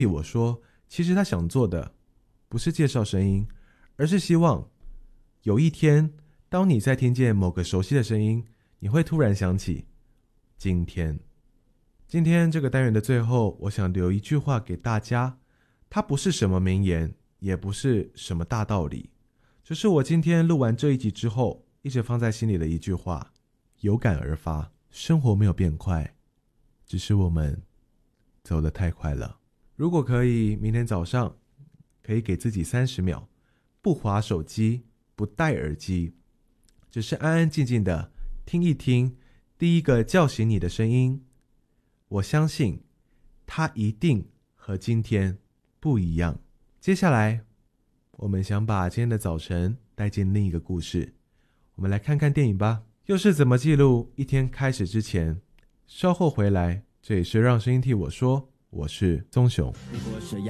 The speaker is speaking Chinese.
我说，其实他想做的不是介绍声音，而是希望有一天，当你在听见某个熟悉的声音，你会突然想起今天。今天这个单元的最后，我想留一句话给大家，它不是什么名言，也不是什么大道理，只是我今天录完这一集之后一直放在心里的一句话，有感而发。生活没有变快，只是我们走得太快了。如果可以，明天早上可以给自己30秒，不滑手机，不戴耳机，只是安安静静的听一听第一个叫醒你的声音。我相信它一定和今天不一样。接下来我们想把今天的早晨带进另一个故事，我们来看看电影吧。又是怎么记录一天开始之前？稍后回来，这里是让声音替我说，我是棕熊。 如果是